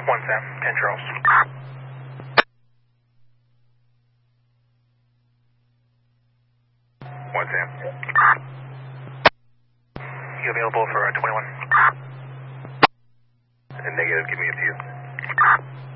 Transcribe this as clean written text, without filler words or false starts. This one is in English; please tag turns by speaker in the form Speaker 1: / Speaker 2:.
Speaker 1: 1 Sam, 10 Charles. 1 Sam. You available for 21? Negative, give me a few.